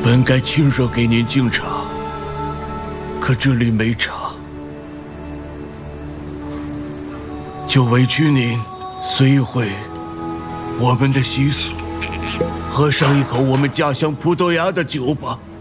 本该亲手给您敬茶，可这里没茶，就委屈您随一回我们的习俗，喝上一口我们家乡葡萄牙的酒吧。